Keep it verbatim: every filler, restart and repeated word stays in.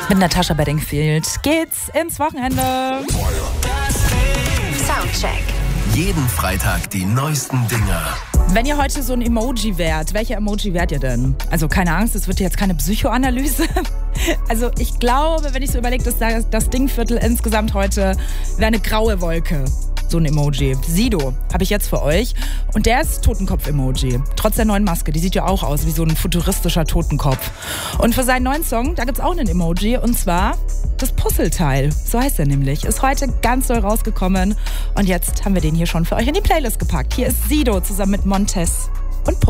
Mit Natascha Bedingfield geht's ins Wochenende. Soundcheck. Jeden Freitag die neuesten Dinger. Wenn ihr heute so ein Emoji wärt, welcher Emoji wärt ihr denn? Also keine Angst, es wird jetzt keine Psychoanalyse. Also ich glaube, wenn ich so überlege, dass das Dingviertel insgesamt heute wäre eine graue Wolke. So ein Emoji. Sido habe ich jetzt für euch. Und der ist Totenkopf-Emoji. Trotz der neuen Maske. Die sieht ja auch aus wie so ein futuristischer Totenkopf. Und für seinen neuen Song, da gibt's auch einen Emoji. Und zwar das Puzzleteil. So heißt er nämlich. Ist heute ganz doll rausgekommen. Und jetzt haben wir den hier schon für euch in die Playlist gepackt. Hier ist Sido zusammen mit Montez und Puzzle.